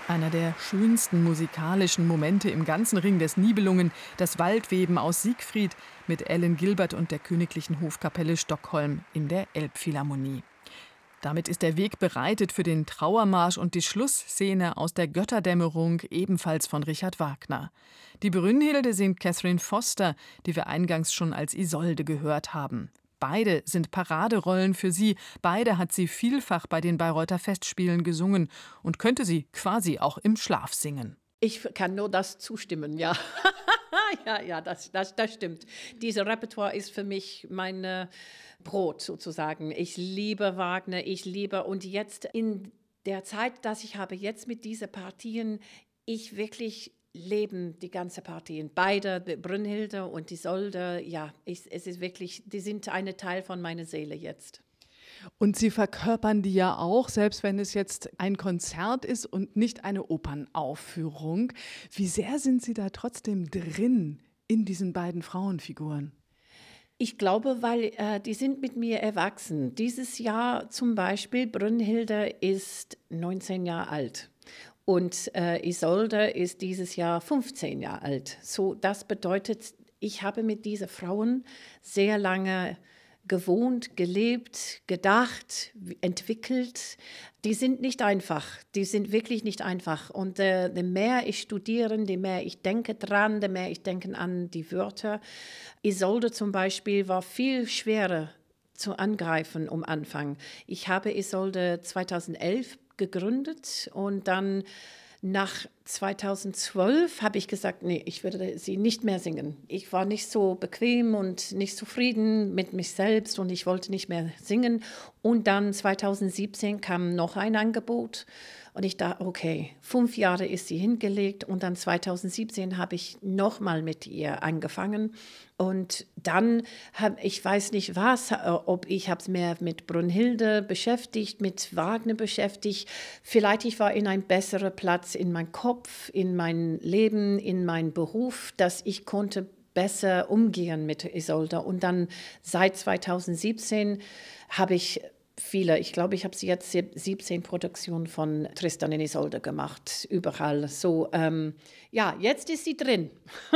Einer der schönsten musikalischen Momente im ganzen Ring des Nibelungen, das Waldweben aus Siegfried mit Alan Gilbert und der Königlichen Hofkapelle Stockholm in der Elbphilharmonie. Damit ist der Weg bereitet für den Trauermarsch und die Schlussszene aus der Götterdämmerung, ebenfalls von Richard Wagner. Die Brünnhilde singt Catherine Foster, die wir eingangs schon als Isolde gehört haben. Beide sind Paraderollen für sie, beide hat sie vielfach bei den Bayreuther Festspielen gesungen und könnte sie quasi auch im Schlaf singen. Ich kann nur das zustimmen, ja. Ja, das stimmt. Dieses Repertoire ist für mich mein Brot sozusagen. Ich liebe Wagner, und jetzt in der Zeit, dass ich habe jetzt mit diesen Partien, ich wirklich leben die ganze Partien. Beide, die Brünnhilde und Isolde, ja, es ist wirklich, die sind ein Teil von meiner Seele jetzt. Und Sie verkörpern die ja auch, selbst wenn es jetzt ein Konzert ist und nicht eine Opernaufführung. Wie sehr sind Sie da trotzdem drin in diesen beiden Frauenfiguren? Ich glaube, weil die sind mit mir erwachsen. Dieses Jahr zum Beispiel, Brünnhilde ist 19 Jahre alt. Und Isolde ist dieses Jahr 15 Jahre alt. So, das bedeutet, ich habe mit diesen Frauen sehr lange gewohnt, gelebt, gedacht, entwickelt. Die sind nicht einfach. Die sind wirklich nicht einfach. Und je mehr ich studiere, je mehr ich denke dran, je mehr ich denke an die Wörter. Isolde zum Beispiel war viel schwerer zu angreifen am Anfang. Ich habe Isolde 2011 gegründet und dann nach 2012 habe ich gesagt, nee, ich würde sie nicht mehr singen. Ich war nicht so bequem und nicht zufrieden mit mich selbst und ich wollte nicht mehr singen. Und dann 2017 kam noch ein Angebot und ich dachte, okay, 5 Jahre ist sie hingelegt und dann 2017 habe ich nochmal mit ihr angefangen. Und dann ich weiß nicht was, ob ich habe es mehr mit Brünnhilde beschäftigt, mit Wagner beschäftigt. Vielleicht ich war in einem besseren Platz in meinem Kopf, in mein Leben, in meinem Beruf, dass ich konnte besser umgehen mit Isolde. Und dann seit 2017 habe ich ich glaube, ich habe jetzt 17 Produktionen von Tristan und Isolde gemacht, überall. So, ja, jetzt ist sie drin.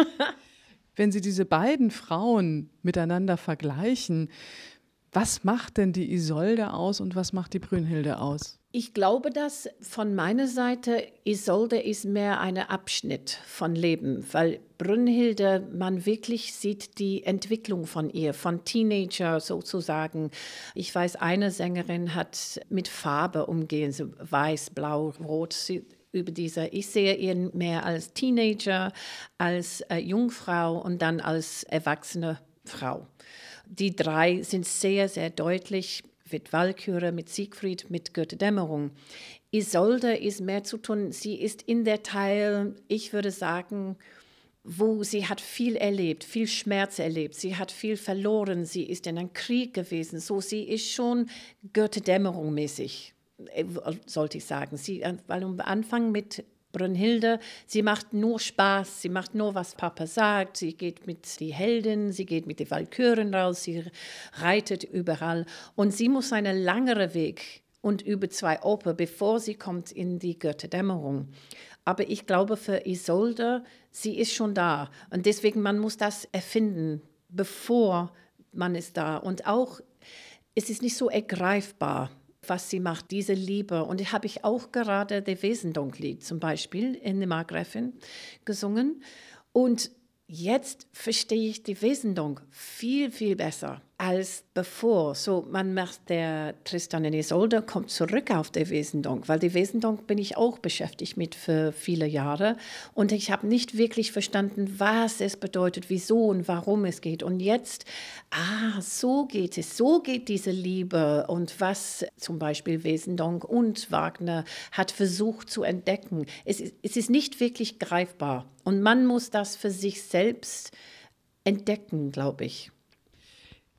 Wenn Sie diese beiden Frauen miteinander vergleichen, was macht denn die Isolde aus und was macht die Brünnhilde aus? Ich glaube, dass von meiner Seite Isolde ist mehr ein Abschnitt von Leben, weil Brünnhilde, man wirklich sieht die Entwicklung von ihr, von Teenager sozusagen. Ich weiß, eine Sängerin hat mit Farbe umgehen, so weiß, blau, rot. Ich sehe ihn mehr als Teenager, als Jungfrau und dann als erwachsene Frau. Die drei sind sehr, sehr deutlich mit Walküre, mit Siegfried, mit Götterdämmerung. Isolde ist mehr zu tun. Sie ist in der Teil, ich würde sagen, wo sie hat viel erlebt, viel Schmerz erlebt. Sie hat viel verloren. Sie ist in einem Krieg gewesen. So, sie ist schon Götterdämmerung mäßig, sollte ich sagen. Weil am Anfang mit Brünnhilde, sie macht nur Spaß, sie macht nur, was Papa sagt, sie geht mit die Heldin, sie geht mit den Walküren raus, sie reitet überall und sie muss einen langeren Weg und über 2 Opern, bevor sie kommt in die Götterdämmerung. Aber ich glaube, für Isolde, sie ist schon da und deswegen, man muss das erfinden, bevor man ist da und auch, es ist nicht so ergreifbar, was sie macht, diese Liebe. Und da habe ich auch gerade das Wesendonck-Lied zum Beispiel in der Markgräfin gesungen. Und jetzt verstehe ich die Wesendonck viel, viel besser als bevor. So, man macht der Tristan und Isolde, kommt zurück auf die Wesendonck, weil die Wesendonck bin ich auch beschäftigt mit für viele Jahre. Und ich habe nicht wirklich verstanden, was es bedeutet, wieso und warum es geht. Und jetzt, so geht es, so geht diese Liebe. Und was zum Beispiel Wesendonck und Wagner hat versucht zu entdecken. Es ist nicht wirklich greifbar. Und man muss das für sich selbst entdecken, glaube ich.